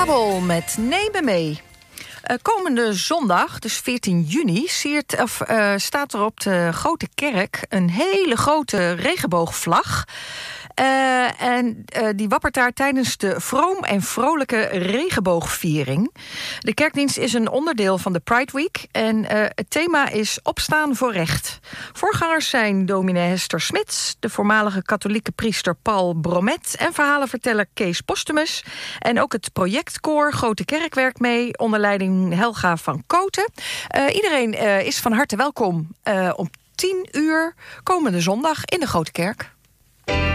Abel met Neem me mee. Komende zondag, dus 14 juni, staat er op de Grote Kerk een hele grote regenboogvlag. Die wappert daar tijdens de vroom en vrolijke regenboogviering. De kerkdienst is een onderdeel van de Pride Week en het thema is opstaan voor recht. Voorgangers zijn dominee Hester Smits, de voormalige katholieke priester Paul Bromet en verhalenverteller Kees Postumus. En ook het projectkoor Grote Kerk werkt mee onder leiding Helga van Koten. Iedereen is van harte welkom om 10 uur komende zondag in de Grote Kerk.